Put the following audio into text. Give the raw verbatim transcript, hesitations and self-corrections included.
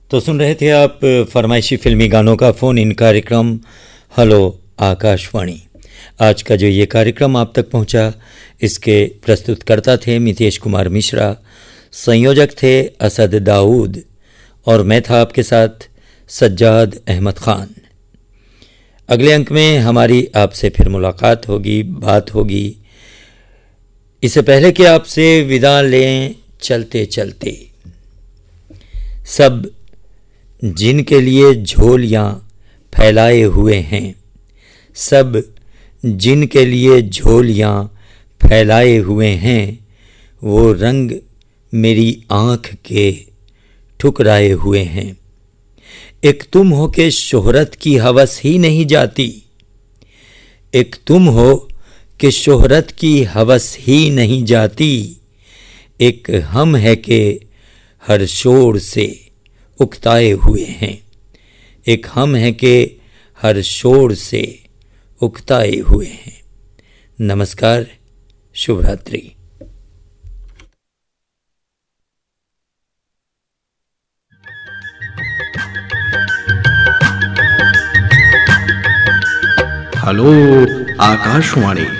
तो सुन रहे थे आप फरमाइशी फिल्मी गानों का फ़ोन इन कार्यक्रम हेलो आकाशवाणी। आज का जो ये कार्यक्रम आप तक पहुंचा, इसके प्रस्तुतकर्ता थे मितेश कुमार मिश्रा, संयोजक थे असद दाऊद और मैं था आपके साथ सज्जाद अहमद ख़ान। अगले अंक में हमारी आपसे फिर मुलाकात होगी, बात होगी। इससे पहले कि आपसे विदा लें चलते चलते, सब जिनके लिए झोलियाँ फैलाए हुए हैं, सब जिनके लिए झोलियाँ फैलाए हुए हैं, वो रंग मेरी आँख के ठुकराए हुए हैं। एक तुम हो के शोहरत की हवस ही नहीं जाती, एक तुम हो कि शोहरत की हवस ही नहीं जाती, एक हम है कि हर शोर से उकताए हुए हैं, एक हम है कि हर शोर से उकताए हुए हैं। नमस्कार, शुभ रात्रि। हेलो आकाशवाणी।